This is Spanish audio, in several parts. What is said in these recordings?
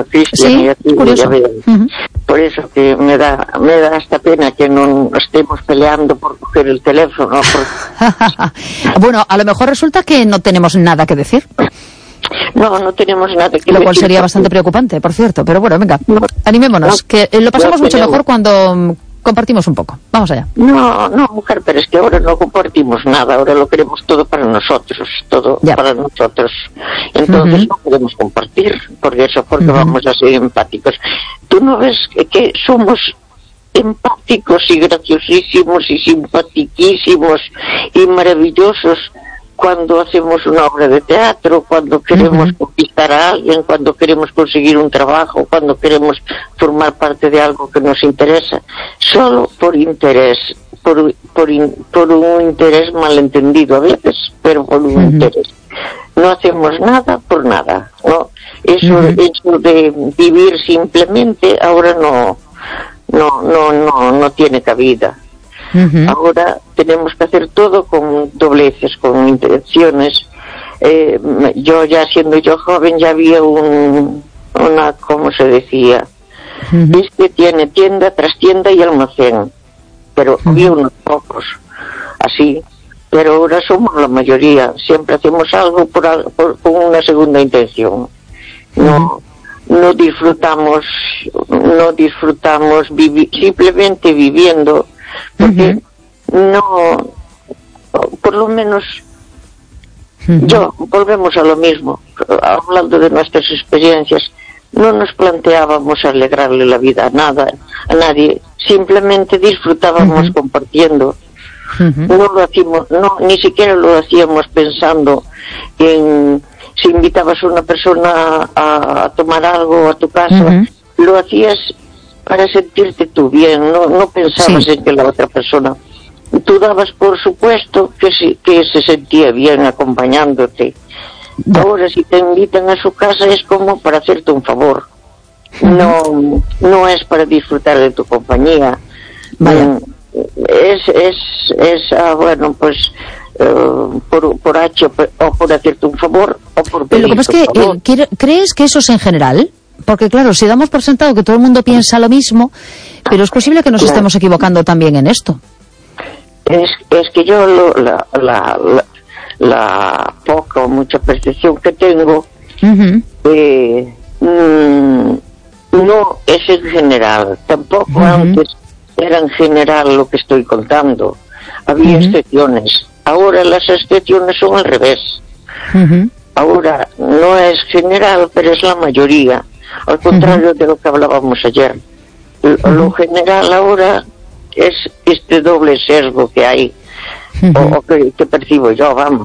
a Cristian y a ti, curioso. Por eso que me da esta pena que no estemos peleando por coger el teléfono. Bueno, a lo mejor resulta que no tenemos nada que decir. No tenemos nada que decir. Lo cual sería bastante preocupante, por cierto. Pero bueno, venga, animémonos, que lo pasamos mucho mejor cuando compartimos un poco. Vamos allá. No, mujer, pero es que ahora no compartimos nada, ahora lo queremos todo para nosotros, para nosotros. Entonces no podemos compartir, porque vamos a ser empáticos. ¿Tú no ves que somos empáticos y graciosísimos y simpatiquísimos y maravillosos cuando hacemos una obra de teatro, cuando queremos conquistar a alguien, cuando queremos conseguir un trabajo, cuando queremos formar parte de algo que nos interesa? Solo por interés, por un interés malentendido a veces, pero por un interés. No hacemos nada por nada, ¿no? Eso de vivir simplemente ahora no tiene cabida. Ahora tenemos que hacer todo con dobleces, con intenciones. Yo ya siendo yo joven ya había una, ¿cómo se decía? Es que tiene tienda tras tienda y almacén, pero había unos pocos así, pero ahora somos la mayoría, siempre hacemos algo con una segunda intención. No disfrutamos simplemente viviendo, porque por lo menos volvemos a lo mismo, hablando de nuestras experiencias, no nos planteábamos alegrarle la vida a nadie, simplemente disfrutábamos compartiendo. No lo hacíamos, ni siquiera lo hacíamos pensando en si invitabas a una persona a tomar algo a tu casa, lo hacías para sentirte tú bien, no pensabas en que la otra persona, tú dabas por supuesto que se sentía bien acompañándote. Ahora si te invitan a su casa es como para hacerte un favor, no es para disfrutar de tu compañía. Bueno, pues por H o por hacerte un favor o por pedir. Pero lo que pasa es que ¿crees que eso es en general? Porque claro, si damos por sentado que todo el mundo piensa lo mismo, pero es posible que nos estemos equivocando también en esto. Es que yo la poca o mucha percepción que tengo no es en general, tampoco antes era en general lo que estoy contando, había excepciones, ahora las excepciones son al revés. Ahora no es general, pero es la mayoría, al contrario de lo que hablábamos ayer. Lo general ahora es este doble sesgo que hay, o que percibo yo, vamos.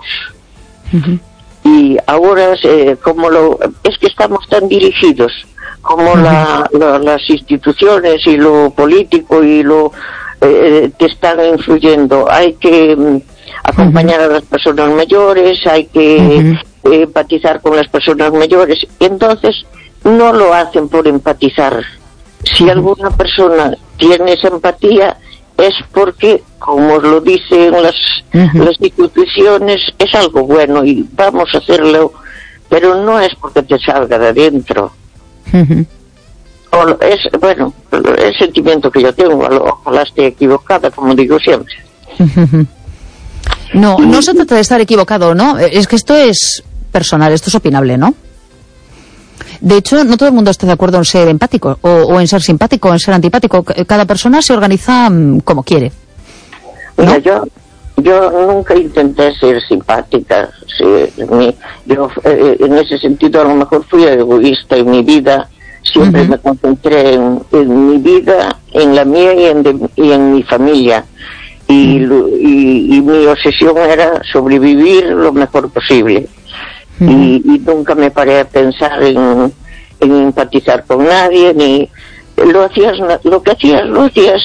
Y ahora es que estamos tan dirigidos como las instituciones y lo político y lo te están influyendo. Hay que acompañar a las personas mayores, hay que empatizar con las personas mayores. Entonces no lo hacen por empatizar. Si alguna persona tiene esa empatía es porque, como lo dicen las instituciones, es algo bueno y vamos a hacerlo, pero no es porque te salga de adentro. Es el sentimiento que yo tengo, ojalá esté equivocada, como digo siempre. No se trata de estar equivocado, ¿no? Es que esto es personal, esto es opinable, ¿no? De hecho, no todo el mundo está de acuerdo en ser empático, o en ser simpático, o en ser antipático. Cada persona se organiza como quiere, ¿no? Mira, yo nunca intenté ser simpática. Yo en ese sentido a lo mejor fui egoísta en mi vida. Siempre me concentré en mi vida, en la mía y en mi familia. Y mi obsesión era sobrevivir lo mejor posible. Y nunca me paré a pensar en empatizar con nadie, ni lo que hacías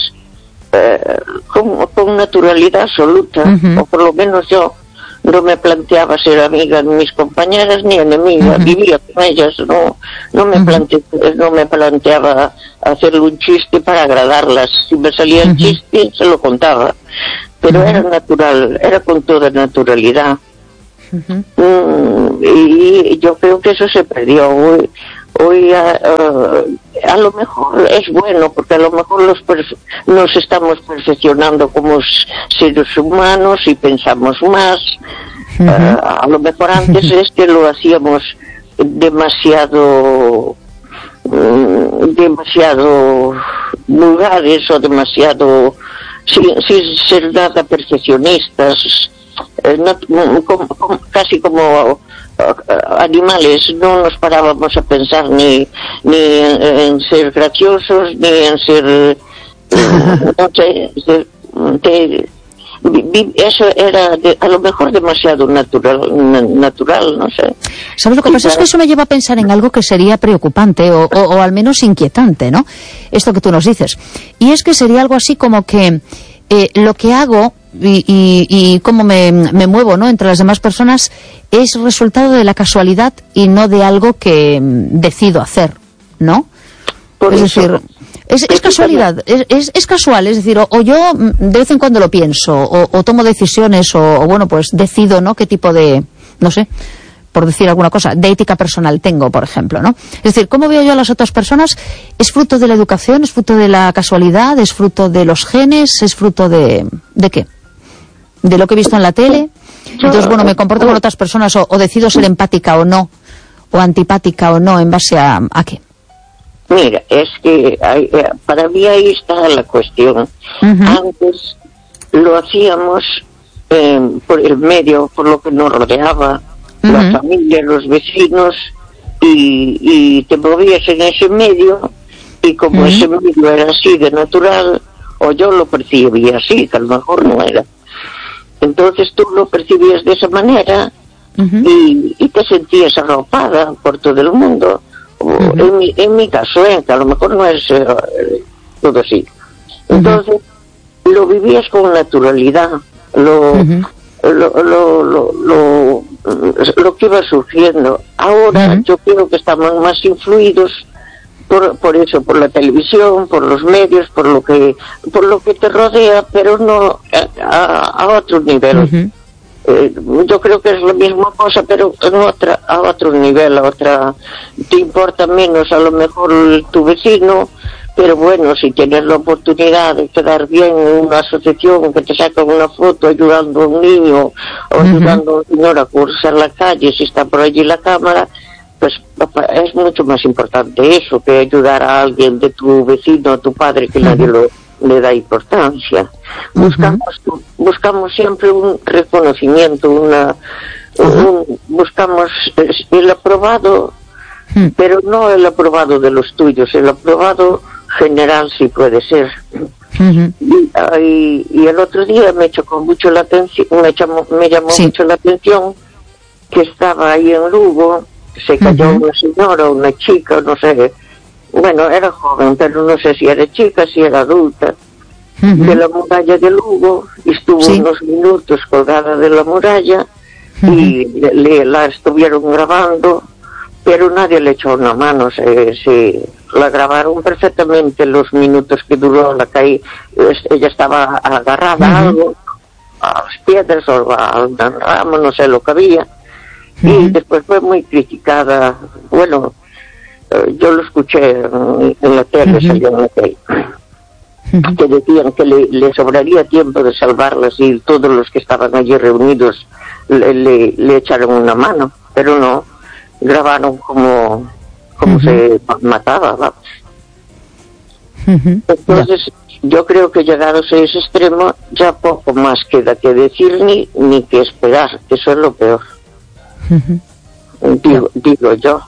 con naturalidad absoluta, o por lo menos yo no me planteaba ser amiga de mis compañeras ni enemiga, vivía con ellas, no me planteaba hacerle un chiste para agradarlas. Si me salía el chiste se lo contaba, pero era natural, era con toda naturalidad. Y yo creo que eso se perdió. hoy a lo mejor es bueno, porque a lo mejor nos estamos perfeccionando como seres humanos y pensamos más. A lo mejor antes es que lo hacíamos demasiado vulgares o demasiado sin ser nada perfeccionistas, casi como animales. No nos parábamos a pensar ni en ser graciosos, ni en ser no sé, eso era a lo mejor demasiado natural, no sé. ¿Sabes lo que pasa? Es que eso me lleva a pensar en algo que sería preocupante o al menos inquietante, ¿no? Esto que tú nos dices. Y es que sería algo así como que lo que hago y cómo me muevo, ¿no?, entre las demás personas es resultado de la casualidad y no de algo que decido hacer, ¿no? Es decir, es casualidad, es casual, es decir, o yo de vez en cuando lo pienso, o tomo decisiones, o bueno, pues decido, ¿no?, qué tipo de, no sé, por decir alguna cosa, de ética personal tengo, por ejemplo, ¿no? Es decir, cómo veo yo a las otras personas es fruto de la educación, es fruto de la casualidad, es fruto de los genes, es fruto ¿de qué? De lo que he visto en la tele. Entonces, bueno, me comporto con otras personas o decido ser empática o no, o antipática o no, en base a qué. Mira, es que para mí ahí está la cuestión. Antes lo hacíamos por el medio, por lo que nos rodeaba, la familia, los vecinos, y te movías en ese medio, y como ese medio era así de natural, o yo lo percibía así, que a lo mejor no era. Entonces tú lo percibías de esa manera y te sentías arropada por todo el mundo. En mi caso, que a lo mejor no es todo así. Entonces lo vivías con naturalidad, lo que iba surgiendo. Ahora yo creo que estamos más influidos por eso, por la televisión, por los medios, por lo que te rodea, pero no a otro nivel. Yo creo que es la misma cosa, pero a otro nivel, te importa menos a lo mejor tu vecino, pero bueno, si tienes la oportunidad de quedar bien en una asociación que te saca una foto ayudando a un niño o ayudando a un señor a cruzar la calle, si está por allí la cámara, pues es mucho más importante eso que ayudar a alguien de tu vecino, a tu padre, que nadie le da importancia. Buscamos siempre un reconocimiento, buscamos el aprobado, pero no el aprobado de los tuyos, el aprobado general, si puede ser. Y el otro día me llamó mucho la atención mucho la atención que estaba ahí en Lugo, se cayó una señora, una chica, no sé, bueno, era joven, pero no sé si era chica, si era adulta, de la muralla de Lugo, y estuvo unos minutos colgada de la muralla, y la estuvieron grabando, pero nadie le echó una mano, la grabaron perfectamente los minutos que duró la caída. Ella estaba agarrada a algo, a las piedras o a una rama, no sé lo que había, y después fue muy criticada. Bueno, yo lo escuché en la tele, salió en la tele, que decían que le sobraría tiempo de salvarlas y todos los que estaban allí reunidos le echaron una mano, pero no, grabaron como se mataba, vamos. Entonces yo creo que llegados a ese extremo ya poco más queda que decir ni que esperar. Eso es lo peor. Digo yo.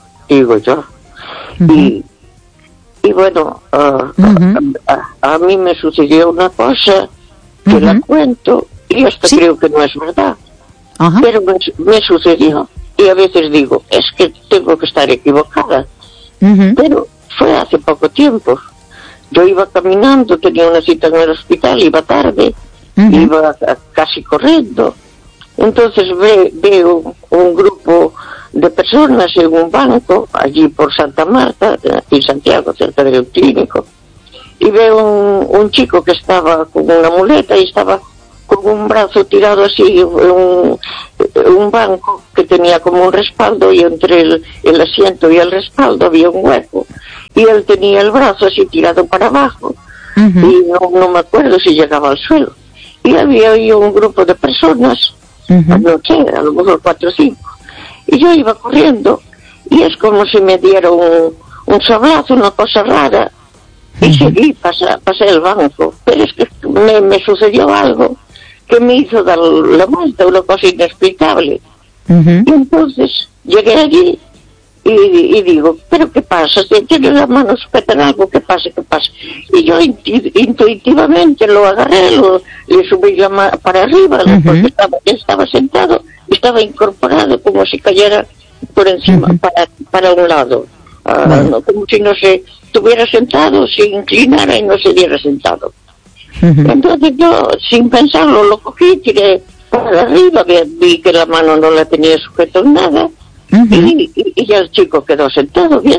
Y bueno, a mí me sucedió una cosa que la cuento y hasta creo que no es verdad, pero me sucedió, y a veces digo, es que tengo que estar equivocada, pero fue hace poco tiempo. Yo iba caminando, tenía una cita en el hospital, iba tarde, iba casi corriendo. Entonces veo un grupo de personas en un banco, allí por Santa Marta, aquí en Santiago, cerca del clínico, y veo un chico que estaba con una muleta y estaba con un brazo tirado así, un banco que tenía como un respaldo, y entre el asiento y el respaldo había un hueco, y él tenía el brazo así tirado para abajo, y no me acuerdo si llegaba al suelo, y había ahí un grupo de personas, no sé, a lo mejor 4 o 5, y yo iba corriendo, y es como si me diera un sablazo, una cosa rara, y seguí, pasé el banco, pero es que me sucedió algo que me hizo dar la vuelta, una cosa inexplicable. Y entonces llegué allí y digo, ¿pero qué pasa? Si tiene las manos sujetas en algo, ¿qué pasa? ¿Qué pasa? Y yo intuitivamente lo agarré, le subí la mano para arriba, porque estaba sentado, estaba incorporado como si cayera por encima, para un lado. No, como si no se estuviera sentado, se inclinara y no se diera sentado. Entonces yo, sin pensarlo, lo cogí, tiré para arriba, vi que la mano no la tenía sujeta en nada, y ya el chico quedó sentado bien.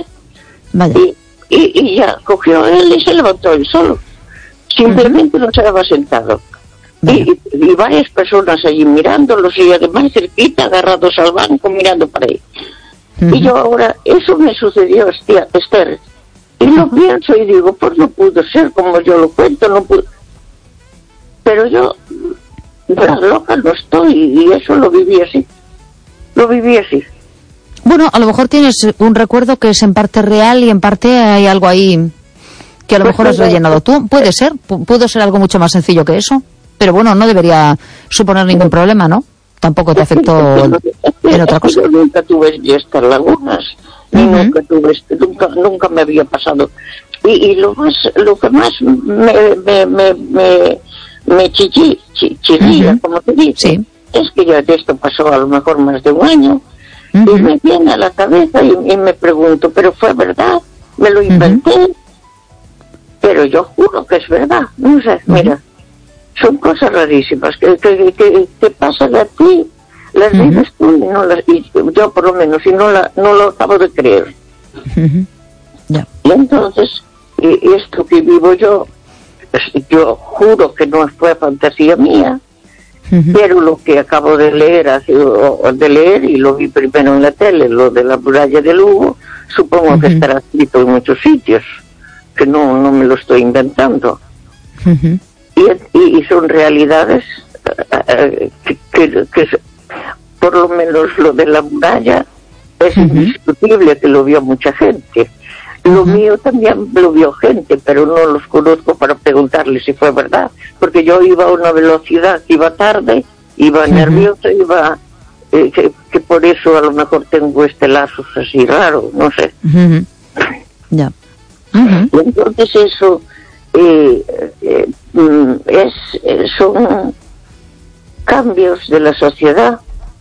Y ya cogió él y se levantó él solo. Simplemente no estaba sentado. Y varias personas allí mirándolos, y además cerquita, agarrados al banco, mirando para ahí. Y yo ahora, eso me sucedió, Esther, y lo pienso y digo, pues no pudo ser como yo lo cuento, no pudo. Pero yo, loca no estoy, y eso lo viví así. Bueno, a lo mejor tienes un recuerdo que es en parte real y en parte hay algo ahí que a lo mejor has rellenado tú. Puede ser algo mucho más sencillo que eso, pero bueno, no debería suponer ningún problema, ¿no? Tampoco te afectó en otra cosa. Yo nunca tuve estas lagunas, nunca me había pasado. Y lo que más me chirría, como te dice, es que ya de esto pasó a lo mejor más de un año, y me viene a la cabeza y me pregunto, ¿pero fue verdad? ¿Me lo inventé? Pero yo juro que es verdad. No sé, mira, son cosas rarísimas que pasan a ti, las vives tú, y yo por lo menos, y no lo acabo de creer. Y entonces, esto que vivo yo juro que no fue fantasía mía, pero lo que acabo de leer, y lo vi primero en la tele, lo de la muralla de Lugo, supongo que estará escrito en muchos sitios, que no me lo estoy inventando. Y son realidades que por lo menos lo de la muralla es indiscutible, que lo vio mucha gente. Lo mío también lo vio gente, pero no los conozco para preguntarles si fue verdad, porque yo iba a una velocidad, iba tarde, iba nerviosa, que por eso a lo mejor tengo este lazo así raro, no sé. Y entonces eso son cambios de la sociedad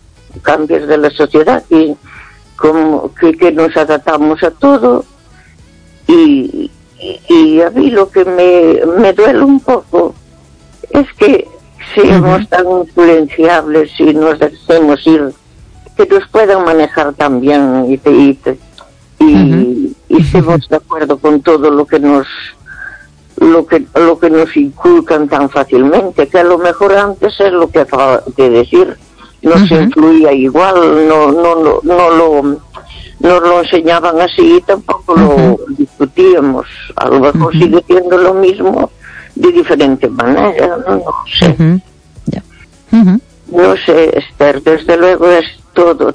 y como que nos adaptamos a todo. Y a mí lo que me duele un poco es que seamos tan influenciables y nos dejemos ir, que nos puedan manejar tan bien y estemos de acuerdo con todo lo que nos inculcan tan fácilmente, que a lo mejor antes es lo que acabo de decir, nos influía igual, nos lo enseñaban así y tampoco lo discutíamos. A lo mejor sigue siendo lo mismo de diferente manera, no sé. No sé, Esther, desde luego es todo,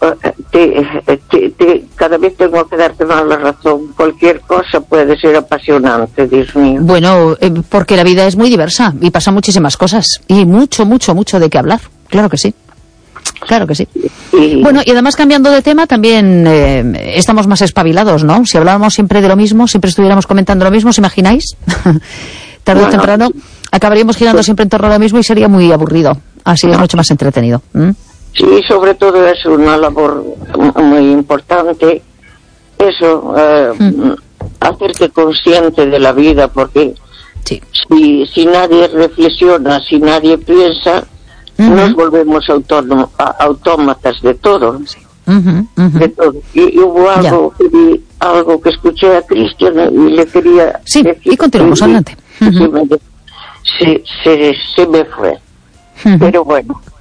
cada vez tengo que darte más la razón. Cualquier cosa puede ser apasionante, Dios mío. Bueno, porque la vida es muy diversa y pasan muchísimas cosas y mucho de qué hablar, claro que sí. Claro que sí. Bueno, y además, cambiando de tema, también estamos más espabilados, ¿no? Si hablábamos siempre de lo mismo, siempre estuviéramos comentando lo mismo, ¿os imagináis? Tarde o temprano acabaríamos girando siempre en torno a lo mismo y sería muy aburrido. Así es mucho más entretenido. Sí, sobre todo es una labor muy importante, eso, hacerte consciente de la vida, porque si nadie reflexiona, si nadie piensa, nos volvemos autómatas de todo. De todo. Y hubo algo que escuché a Cristian y le quería decir, y continuamos adelante. Se me fue. Pero bueno,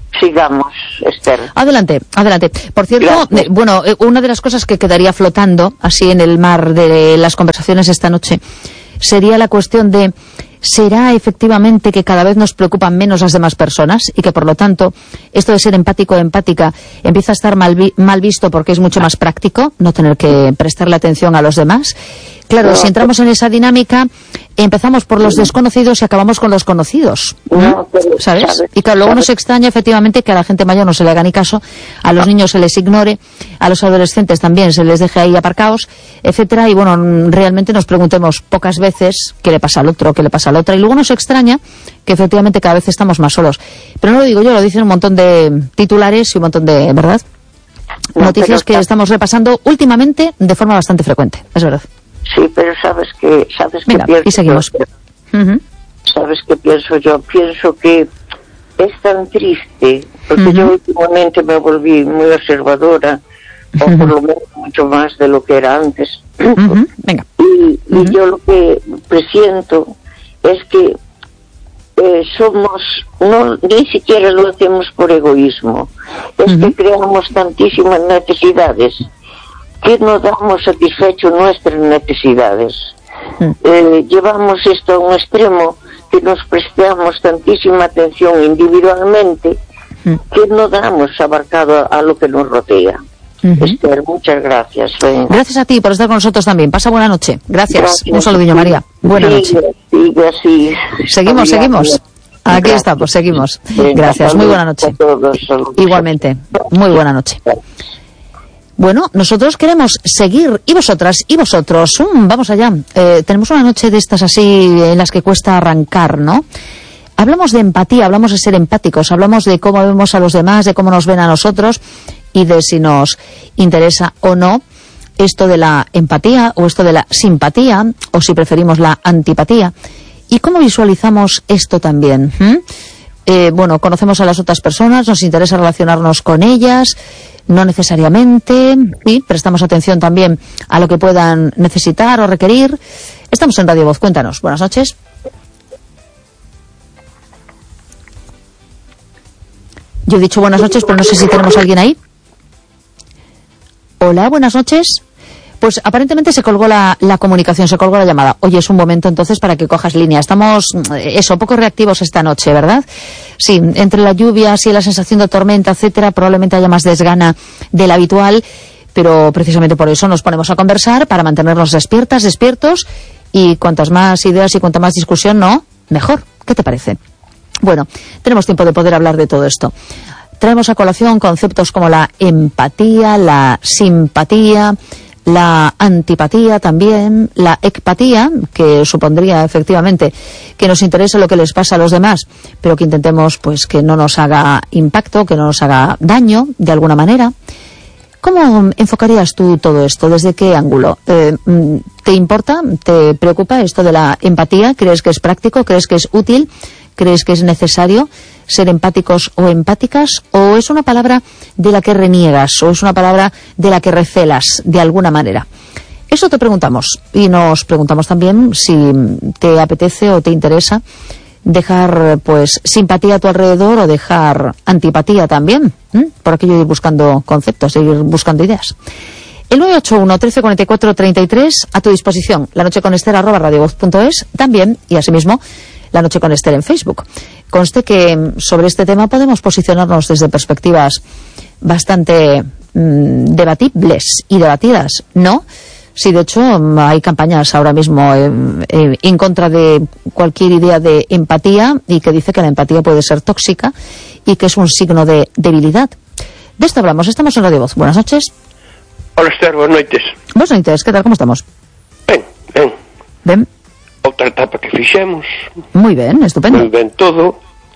sigamos, Esther. Adelante. Por cierto, una de las cosas que quedaría flotando así en el mar de las conversaciones esta noche sería la cuestión de: ¿será efectivamente que cada vez nos preocupan menos las demás personas y que por lo tanto esto de ser empático o empática empieza a estar mal visto porque es mucho más práctico no tener que prestarle atención a los demás? Claro, si entramos en esa dinámica, empezamos por los desconocidos y acabamos con los conocidos, ¿sabes? Y claro, luego nos extraña efectivamente que a la gente mayor no se le haga ni caso, a los niños se les ignore, a los adolescentes también se les deje ahí aparcados, etcétera, y bueno, realmente nos preguntemos pocas veces qué le pasa al otro, qué le pasa a la otra, y luego nos extraña que efectivamente cada vez estamos más solos. Pero no lo digo yo, lo dicen un montón de titulares y un montón de, ¿verdad?, noticias que estamos repasando últimamente de forma bastante frecuente, es verdad. Sí, pero sabes que venga, pienso y seguimos. ¿Sabes qué pienso yo? Pienso que es tan triste, porque yo últimamente me volví muy observadora, o por lo menos mucho más de lo que era antes. Venga. Y yo lo que presiento es que ni siquiera lo hacemos por egoísmo, es que creamos tantísimas necesidades que no damos satisfecho nuestras necesidades. Llevamos esto a un extremo que nos prestamos tantísima atención individualmente que no damos abarcado a lo que nos rodea. Esther, muchas gracias. Venga. Gracias a ti por estar con nosotros también. Pasa buena noche. Gracias. Un saludillo, María. Buena noche. Sigue así. Seguimos. Aquí estamos, seguimos. Gracias. Muy buena noche. Igualmente. Muy buena noche. Bueno, nosotros queremos seguir, y vosotras, y vosotros, vamos allá. Tenemos una noche de estas así en las que cuesta arrancar, ¿no? Hablamos de empatía, hablamos de ser empáticos, hablamos de cómo vemos a los demás, de cómo nos ven a nosotros y de si nos interesa o no esto de la empatía o esto de la simpatía, o si preferimos la antipatía. ¿Y cómo visualizamos esto también? Conocemos a las otras personas, nos interesa relacionarnos con ellas, no necesariamente, y prestamos atención también a lo que puedan necesitar o requerir. Estamos en Radio Voz, cuéntanos. Buenas noches. Yo he dicho buenas noches, pero no sé si tenemos a alguien ahí. Hola, buenas noches. Pues aparentemente se colgó la comunicación, se colgó la llamada. Oye, es un momento entonces para que cojas línea. Estamos, poco reactivos esta noche, ¿verdad? Sí, entre la lluvia, sí, la sensación de tormenta, etcétera, probablemente haya más desgana del habitual, pero precisamente por eso nos ponemos a conversar, para mantenernos despiertos, y cuantas más ideas y cuanta más discusión, ¿no? Mejor. ¿Qué te parece? Bueno, tenemos tiempo de poder hablar de todo esto. Traemos a colación conceptos como la empatía, la simpatía, la antipatía también, la ecpatía, que supondría efectivamente que nos interese lo que les pasa a los demás, pero que intentemos pues que no nos haga impacto, que no nos haga daño de alguna manera. ¿Cómo enfocarías tú todo esto? ¿Desde qué ángulo? ¿Te importa? ¿Te preocupa esto de la empatía? ¿Crees que es práctico? ¿Crees que es útil? ¿Crees que es necesario ser empáticos o empáticas? ¿O es una palabra de la que reniegas? ¿O es una palabra de la que recelas de alguna manera? Eso te preguntamos. Y nos preguntamos también si te apetece o te interesa dejar pues simpatía a tu alrededor o dejar antipatía también. Por aquello de ir buscando conceptos, de ir buscando ideas. El 981 1344 33 a tu disposición. La noche con Esther @radiovoz.es también, y asimismo La Noche con Esther en Facebook. Conste que sobre este tema podemos posicionarnos desde perspectivas bastante debatibles y debatidas, ¿no? Sí, de hecho, hay campañas ahora mismo en contra de cualquier idea de empatía, y que dice que la empatía puede ser tóxica y que es un signo de debilidad. De esto hablamos. Estamos en Radio Voz. Buenas noches. Hola, Esther, buenas noches. Buenas noches, ¿qué tal? ¿Cómo estamos? Ben. Outra etapa que fixemos. Moi ben, estupendo. Moi ben todo.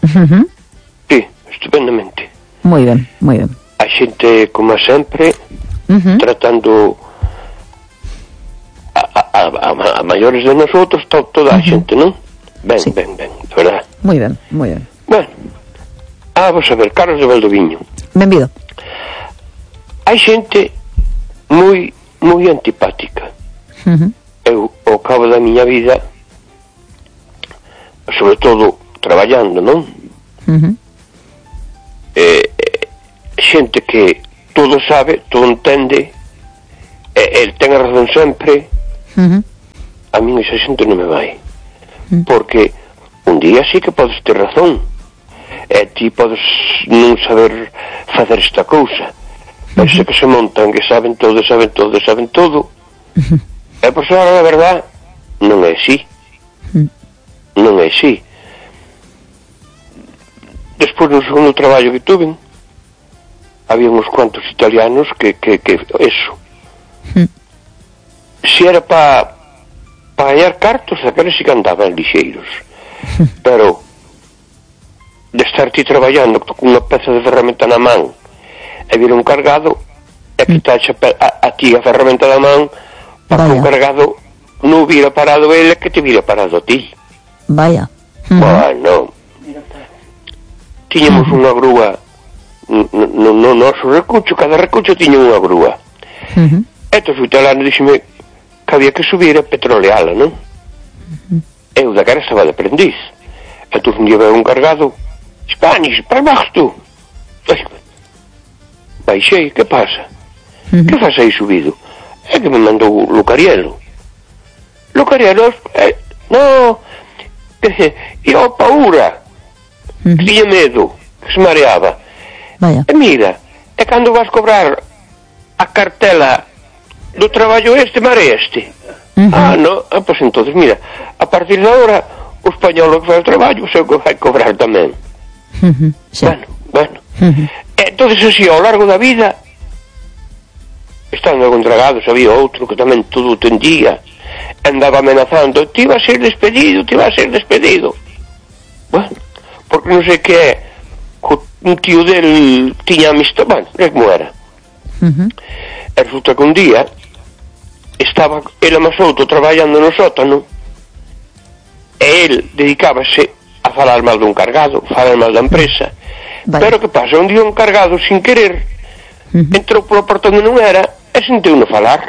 Sí, estupendamente. Moi ben. A xente, como sempre, tratando a maiores de nosotros, toda a xente, non? Ben, sí. ben, de verdad. Moi ben. Bueno, vamos a ver, Carlos de Valdoviño. Benvido. Hai xente moi antipática. Eu, ao cabo da miña vida, sobre todo traballando, non? xente que todo sabe, todo entende, el ten a razón sempre. A min esa xente non me vai, porque un día sí que podes ter razón, ti podes non saber facer esta cousa, pero se que se montan que saben todo, e por ser a verdad non é así. Non é así. Despois no segundo traballo que tuve, había uns cuantos italianos que eso, se era para ganhar cartos, aqueles sí que andaban lixeiros, pero de estar ti traballando con unha peza de ferramenta na man e vir un cargado e quitarche a ti a ferramenta da man para que un cargado non vira parado ele, que te vira parado a ti. Vaya. Bueno, tiñamos unha grúa no noso recucho, cada recucho tiña unha grúa. Estos italianos díxeme que había que subir a petroleala, non? Eu da cara estaba de aprendiz. Entón un día veo un cargado, Spanish, para baixo tú. Baixei, que pasa? Que faz aí subido? É que me mandou Lucarielo. Lucarielo, no, e o Paura, que tiña medo, que se mareaba. Vaya. E mira, é cando vas cobrar a cartela do traballo mareaste. No, pois entonces mira, a partir de agora o español que faz o traballo sei que vai cobrar tamén. Sí. Bueno. Entonces así, ao largo da vida, estando contragados, había outro que tamén todo tendía, andaba amenazando, ti vas a ser despedido. Bueno, porque non sei que é, un tío del tiña amistad, bueno, é como era. E resulta que un día estaba ele máis outro traballando no sótano e el dedicábase a falar mal dun cargado, falar mal da empresa. Pero que pasa, un día un cargado sin querer entrou polo porta onde non era e sentiu-no falar.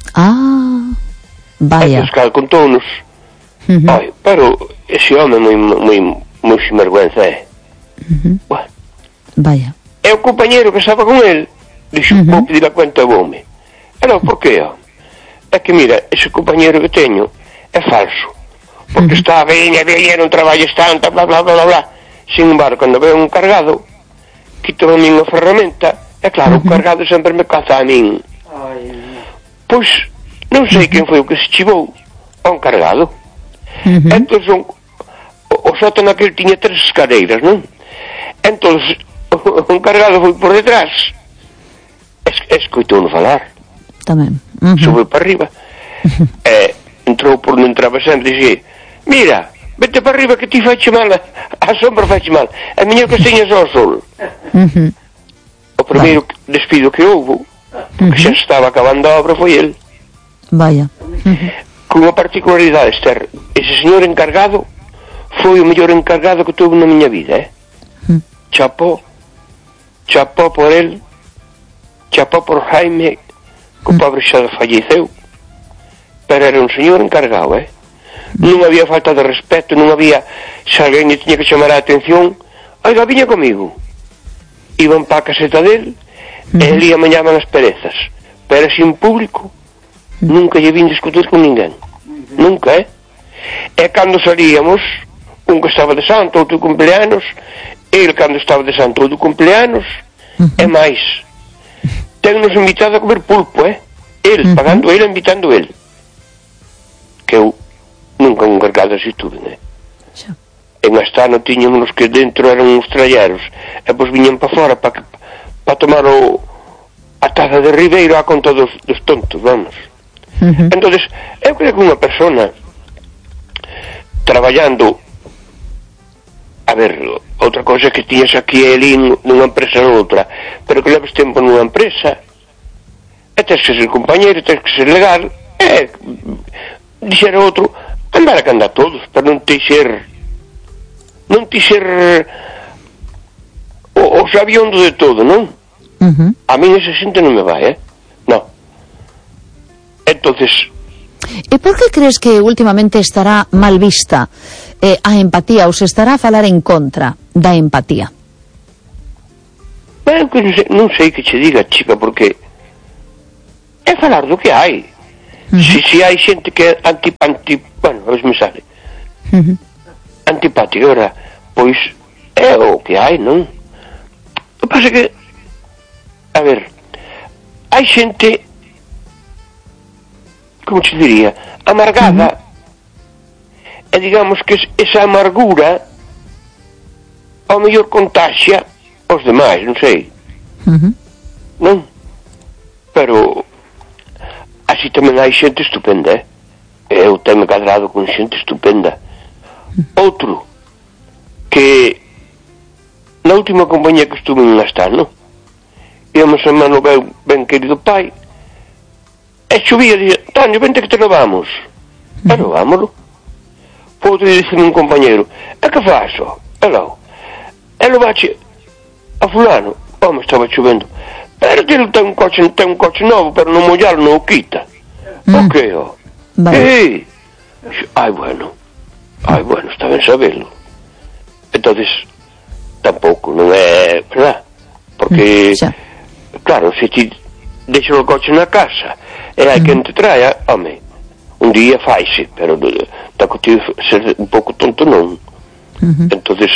Vaya. E Pascal contounos. Pero ese home moi sinvergüenza é. Bueno. Vaya. E o compañero que estaba con el dixo, vou pedir a cuenta ao home. Era, por que? É que mira, ese compañero que teño é falso, porque está ben, non traballes tanto, bla bla bla bla bla. Sin embargo, cando veo un cargado, quito a min a ferramenta, e claro, o cargado sempre me caza a min. Pois, non sei quen foi o que se chivou a un cargado. Entón, o sótano aquel tiña 3 escaleiras, non? Entón, un cargado foi por detrás, escoitou-no falar. Tamén. Sube para arriba. Entrou por non entraba sempre e dixe, mira, vete para arriba que ti faiche mal, a sombra faiche mal, a miña que teñas ao sol. O primeiro despido que houve, porque xa estaba acabando a obra, foi el. Vaya. Con unha particularidade, Esther, ese señor encargado foi o mellor encargado que tuve na miña vida, Chapó por el, chapó por Jaime, que o pobre xa falleceu, pero era un señor encargado, non había falta de respeto, non había, se alguén lle tiña que chamar a atención, oiga, viña comigo, iban pa a caseta del e ali amañaban as perezas, pero sin público nunca lle vin discutir con ninguén, nunca, e cando salíamos, un que estaba de santo, outro de cumpleanos, ele cando estaba de santo, outro de cumpleanos, e máis, tennos invitado a comer pulpo, el, pagando ele, invitando ele, que eu nunca un cargado así tuve, en Astano tiñan uns que dentro eran uns tralleros, e pois viñan para fora para tomar a taza de Ribeiro a conta dos tontos, vamos. Entonces, eu creo que unha persona traballando, a ver, outra cosa que tiñas aquí e ali nunha empresa noutra, pero que leves tempo nunha empresa, e tens que ser compañero, tens que ser legal, dixera outro, andar a que andar todos, para non te ser o sabiondo de todo, non? A min esa xente non me vai, non. Entonces, e por que crees que últimamente estará mal vista a empatía, ou se estará a falar en contra da empatía? Pero que non sei que che diga, chica, porque é falar do que hai. Se hai xente que é bueno, a ver se me sale antipática, ora, pois é o que hai, non? O que pasa é que, a ver, hai xente, como te diría, amargada, e digamos que esa amargura ao mellor contaxia os demais, non sei. Non? Pero así tamén hai xente estupenda, eu tenho cadrado con xente estupenda. Outro que na última compañía que estuve en Astano, íamos a mano ben querido pai, e chovía e dixía, Toño, vente que te levamos. E levámoslo. Outro dice un compañeiro, e que faço? E levache a fulano. Me estaba chovendo. Pero ele ten un coche novo, pero non mollarlo non o quita. O que, ó? Vale. Ai, bueno, está ben sabelo. Entonces, tampouco, non é, verdad? Porque, claro, se ti deixas o coche na casa e hai quen te traia, home, un día faise, pero está contigo ser un pouco tonto non. Entonces,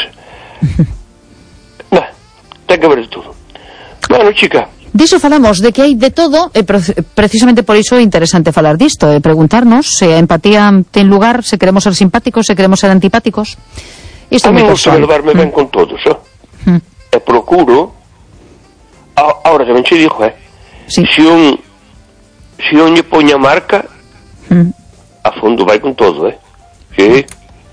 ten que ver de todo. Bueno, chica, diso falamos, de que hai de todo, e precisamente por iso é interesante falar disto, e preguntarnos se a empatía ten lugar, se queremos ser simpáticos, se queremos ser antipáticos. Isto a mí gusta levarme ben con todos, e procuro, ahora tamén che digo, se un lle poña marca, a fondo vai con todo, sí.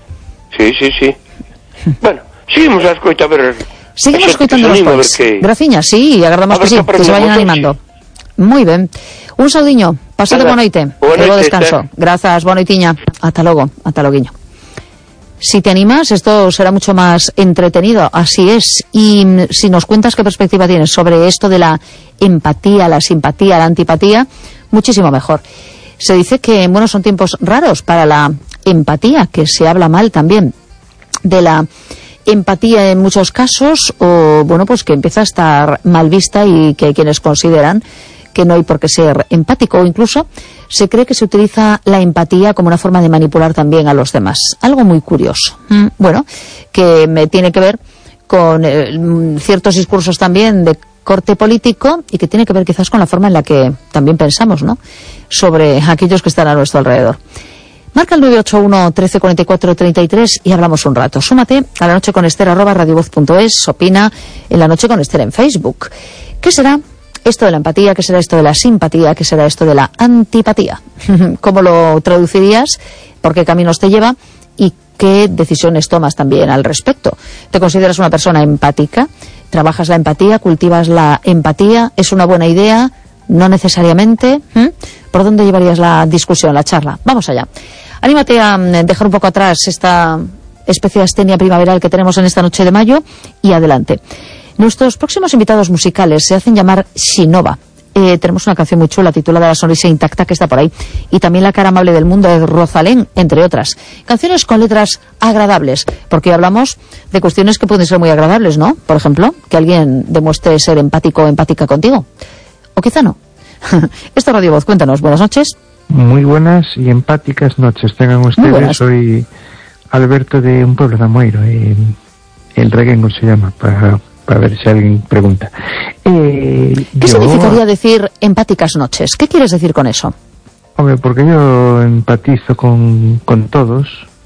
Bueno, seguimos a escoita, a ver. Seguimos escoitando los pois. Graciña, sí, agardamos que sí, que se vayan animando. Moi ben. Un saudiño, pasade boa noite. Bo descanso. Grazas, boa noitiña. Ata logo, ata loguiño. Si te animas, esto será mucho más entretenido, así es. Y si nos cuentas qué perspectiva tienes sobre esto de la empatía, la simpatía, la antipatía, muchísimo mejor. Se dice que, bueno, son tiempos raros para la empatía, que se habla mal también de la empatía en muchos casos, o bueno, pues que empieza a estar mal vista y que hay quienes consideran que no hay por qué ser empático, o incluso se cree que se utiliza la empatía como una forma de manipular también a los demás. Algo muy curioso. Bueno, que me tiene que ver con ciertos discursos también de corte político y que tiene que ver quizás con la forma en la que también pensamos, ¿no?, sobre aquellos que están a nuestro alrededor. Marca el 981 13 44 33 y hablamos un rato. Súmate a La Noche con Ester @radiovoz.es, opina en La Noche con Ester en Facebook. ¿Qué será esto de la empatía? ¿Qué será esto de la simpatía? ¿Qué será esto de la antipatía? ¿Cómo lo traducirías? ¿Por qué caminos te lleva? ¿Y qué decisiones tomas también al respecto? ¿Te consideras una persona empática? ¿Trabajas la empatía? ¿Cultivas la empatía? ¿Es una buena idea? No necesariamente. ¿Por dónde llevarías la discusión, la charla? Vamos allá. Anímate a dejar un poco atrás esta especie de astenia primaveral que tenemos en esta noche de mayo y adelante. Nuestros próximos invitados musicales se hacen llamar Shinova. Tenemos una canción muy chula titulada La sonrisa intacta, que está por ahí, y también La cara amable del mundo de Rosalén, entre otras. Canciones con letras agradables, porque hablamos de cuestiones que pueden ser muy agradables, ¿no? Por ejemplo, que alguien demuestre ser empático o empática contigo. O quizá no. Esto es Radio Voz, cuéntanos, buenas noches. Muy buenas y empáticas noches tengan ustedes. Soy Alberto de un pueblo de Amoeiro, el Reguengo se llama, para ver si alguien pregunta. ¿Qué significaría decir empáticas noches? ¿Qué quieres decir con eso? Hombre, porque yo empatizo con todos.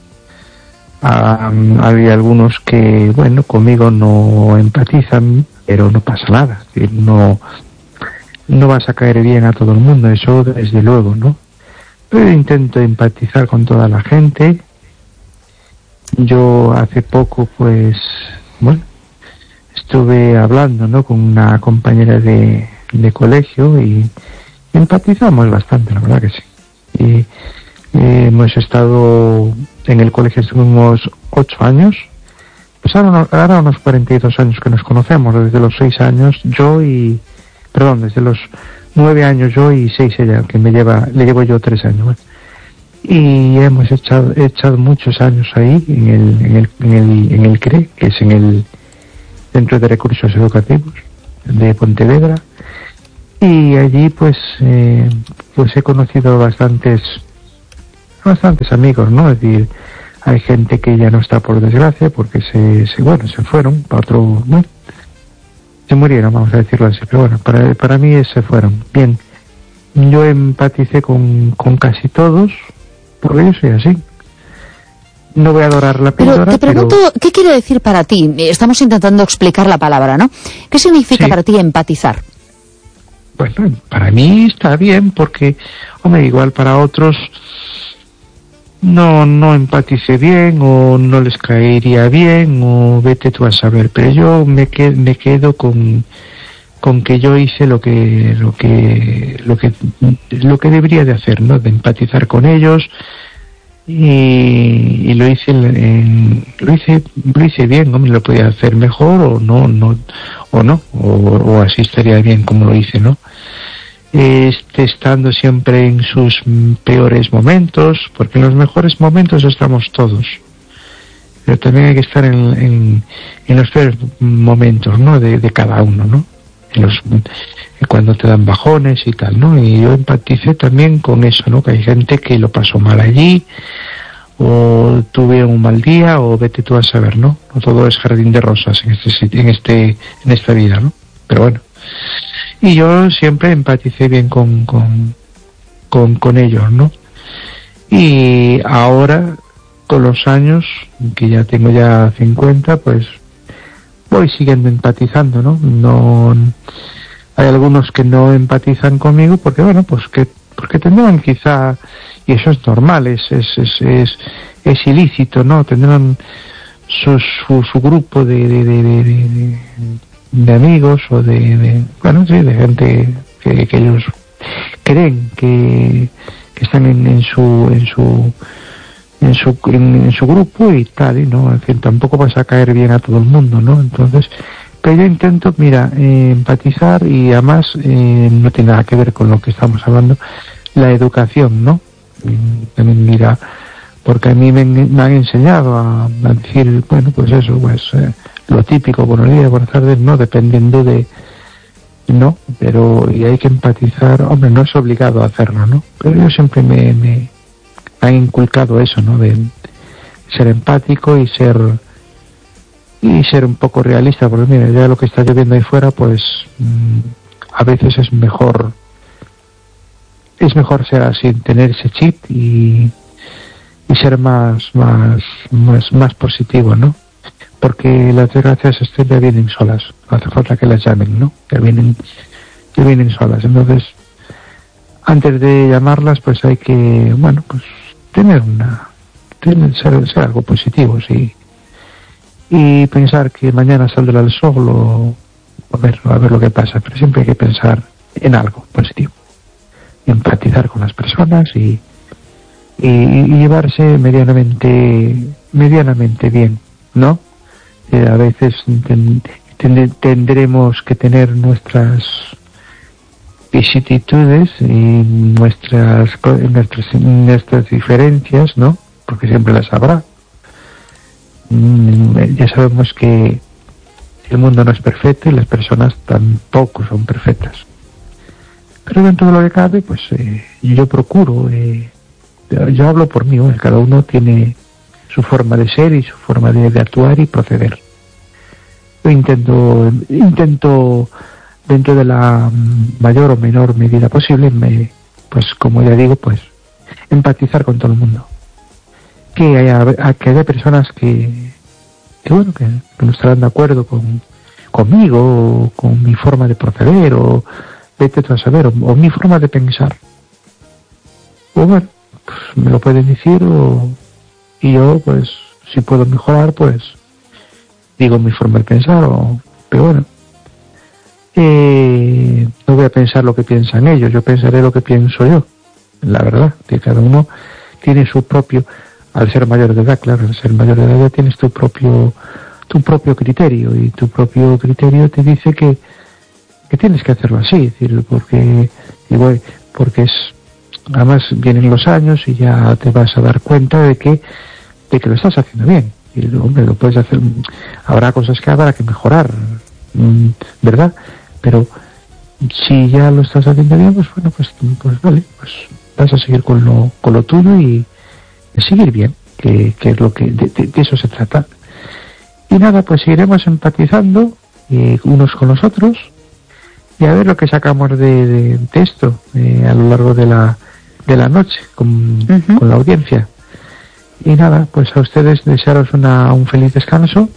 Hay algunos que, bueno, conmigo no empatizan, pero no pasa nada. Es decir, no vas a caer bien a todo el mundo, eso desde luego, ¿no? Pero intento empatizar con toda la gente. Yo hace poco, pues, bueno, estuve hablando, ¿no?, con una compañera de colegio y empatizamos bastante, la verdad que sí. Y hemos estado en el colegio, estuvimos 8 años, pues ahora unos 42 años que nos conocemos, desde los 6 años desde los 9 años yo y 6 ella, que le llevo yo 3 años. Bueno. Y hemos echado muchos años ahí en el CRE, que es en el Centro de Recursos Educativos. de Pontevedra, y allí pues he conocido bastantes amigos, ¿no? Es decir, hay gente que ya no está, por desgracia, porque se fueron para otro, bueno, se murieron, vamos a decirlo así, pero bueno, para mí se fueron. Bien, yo empaticé con casi todos, porque yo soy así. No voy a adorar la píldora, pero te pregunto, ¿qué quiere decir para ti? Estamos intentando explicar la palabra, ¿no? ¿Qué significa para ti empatizar? Bueno, para mí está bien, porque, hombre, igual para otros no empatice bien, o no les caería bien, o vete tú a saber, pero yo me quedo con que yo hice lo que debería de hacer, ¿no? De empatizar con ellos, y lo hice bien, ¿no? Me lo podía hacer mejor o así estaría bien como lo hice, ¿no? Estando siempre en sus peores momentos, porque en los mejores momentos estamos todos, pero también hay que estar en los peores momentos, ¿no? De cada uno, ¿no? Cuando te dan bajones y tal, ¿no? Y yo empaticé también con eso, ¿no? Que hay gente que lo pasó mal allí, o tuvieron un mal día, o vete tú a saber, ¿no? No todo es jardín de rosas en esta vida, ¿no? Pero bueno. Y yo siempre empaticé bien con ellos, ¿no? Y ahora, con los años, que ya tengo ya 50, pues voy siguiendo empatizando, ¿no? Hay algunos que no empatizan conmigo porque, bueno, porque tendrán quizá, y eso es normal, es ilícito, ¿no? Tendrán su grupo de amigos, o de gente que ellos creen que están en su grupo y tal, y no, en fin, tampoco vas a caer bien a todo el mundo, ¿no? Entonces, pero yo intento, empatizar, y además no tiene nada que ver con lo que estamos hablando, la educación, ¿no? También mira, porque a mí me han enseñado a decir, bueno, pues eso, lo típico, buenos días, buenas tardes, no, dependiendo de, no, pero, y hay que empatizar, hombre, no es obligado a hacerlo, ¿no? Pero yo siempre me han inculcado eso, ¿no? De ser empático y ser un poco realista, porque mira, ya lo que está lloviendo ahí fuera, pues a veces es mejor ser así, tener ese chip y ser más positivo, ¿no? Porque las desgracias ya vienen solas, no hace falta que las llamen, ¿no? Ya vienen solas. Entonces, antes de llamarlas, pues hay que, bueno, pues ser algo positivo, sí, y pensar que mañana saldrá el sol, o a ver lo que pasa, pero siempre hay que pensar en algo positivo, empatizar con las personas y llevarse medianamente bien, ¿no? A veces tendremos que tener nuestras vicisitudes y nuestras diferencias, ¿no? Porque siempre las habrá. Ya sabemos que el mundo no es perfecto y las personas tampoco son perfectas. Pero dentro de lo que cabe, pues yo procuro, yo hablo por mí, cada uno tiene su forma de ser y su forma de actuar y proceder. Yo intento dentro de la mayor o menor medida posible, pues como ya digo, pues empatizar con todo el mundo. Que haya personas que no estarán de acuerdo conmigo, o con mi forma de proceder, o vete tú a saber, o mi forma de pensar. O bueno, pues me lo pueden decir, y yo, pues, si puedo mejorar, pues digo mi forma de pensar, pero bueno, no voy a pensar lo que piensan ellos, yo pensaré lo que pienso yo, la verdad, que cada uno tiene su propio, al ser mayor de edad, claro, al ser mayor de edad ya tienes tu propio criterio, y tu propio criterio te dice que tienes que hacerlo así, es decir, porque además vienen los años y ya te vas a dar cuenta de que lo estás haciendo bien. Y hombre, lo puedes hacer, habrá cosas que habrá que mejorar, ¿verdad? pero si ya lo estás haciendo bien, pues bueno, pues vale, pues vas a seguir con lo tuyo y seguir bien, que es lo que de eso se trata. Y nada, pues seguiremos empatizando unos con los otros y a ver lo que sacamos de esto a lo largo de la noche con la audiencia. Y nada, pues a ustedes desearos un feliz descanso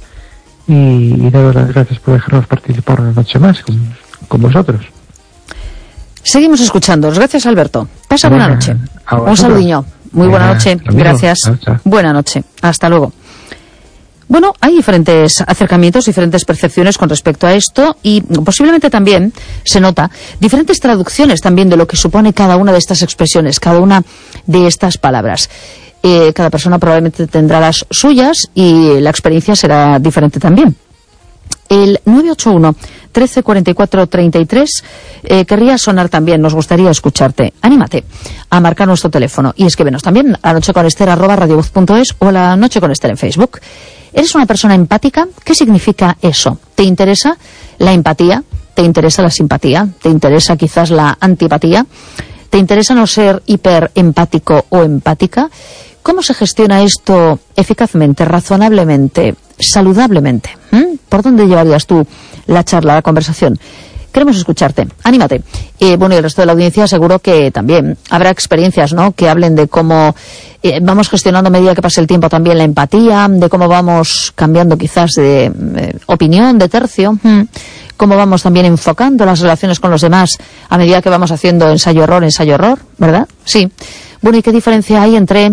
y daros las gracias por dejarnos participar una noche más con vosotros. Seguimos escuchándoos. Gracias, Alberto. Pasa buena noche. Un saludiño. Muy buena noche. Gracias. Chao. Buena noche. Hasta luego. Bueno, hay diferentes acercamientos, diferentes percepciones con respecto a esto y posiblemente también se nota diferentes traducciones también de lo que supone cada una de estas expresiones, cada una de estas palabras. Cada persona probablemente tendrá las suyas y la experiencia será diferente también. El 981 1344 33 querría sonar también, nos gustaría escucharte. Anímate a marcar nuestro teléfono y escríbenos también a nocheconester@radiovoz.es o la Noche con Ester en Facebook. ¿Eres una persona empática? ¿Qué significa eso? ¿Te interesa la empatía? ¿Te interesa la simpatía? ¿Te interesa quizás la antipatía? ¿Te interesa no ser hiperempático o empática? ¿Cómo se gestiona esto eficazmente, razonablemente, saludablemente? ¿Por dónde llevarías tú la charla, la conversación? Queremos escucharte. Anímate. Bueno, y el resto de la audiencia seguro que también habrá experiencias, ¿no?, que hablen de cómo vamos gestionando a medida que pase el tiempo también la empatía, de cómo vamos cambiando quizás de opinión, de tercio, cómo vamos también enfocando las relaciones con los demás a medida que vamos haciendo ensayo-error, ¿verdad? Sí. Bueno, ¿y qué diferencia hay entre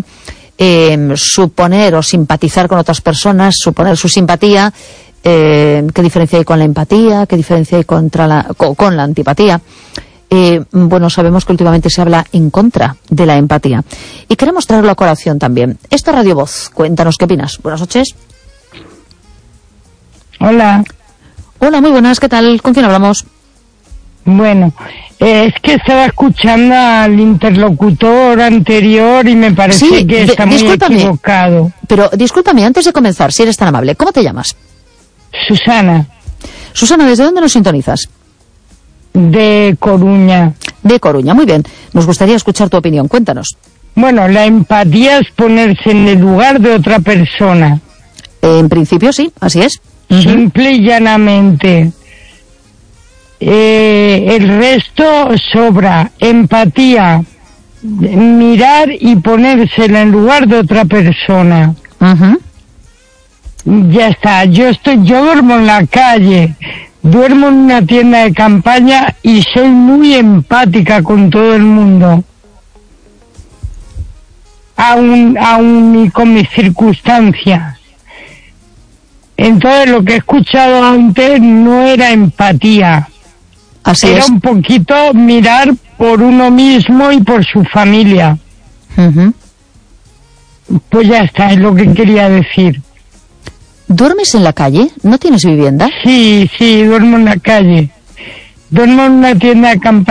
suponer o simpatizar con otras personas, suponer su simpatía? ¿Qué diferencia hay con la empatía? ¿Qué diferencia hay con la antipatía? Bueno, sabemos que últimamente se habla en contra de la empatía. Y queremos traerlo a colación también. Esto es Radio Voz. Cuéntanos qué opinas. Buenas noches. Hola. Hola, muy buenas. ¿Qué tal? ¿Con quién hablamos? Bueno, es que estaba escuchando al interlocutor anterior y me parece que está muy equivocado. Pero discúlpame, antes de comenzar, si eres tan amable, ¿cómo te llamas? Susana. Susana, ¿desde dónde nos sintonizas? De Coruña. De Coruña, muy bien. Nos gustaría escuchar tu opinión. Cuéntanos. Bueno, la empatía es ponerse en el lugar de otra persona. En principio sí, así es. Simple y llanamente. El resto sobra. Empatía, mirar y ponerse en el lugar de otra persona. Ya está. Yo duermo en la calle, duermo en una tienda de campaña y soy muy empática con todo el mundo, aún y con mis circunstancias. Entonces lo que he escuchado antes no era empatía. Así era es. Un poquito mirar por uno mismo y por su familia. Pues ya está, es lo que quería decir. ¿Duermes en la calle? ¿No tienes vivienda? Sí, duermo en la calle. Duermo en una tienda de campaña.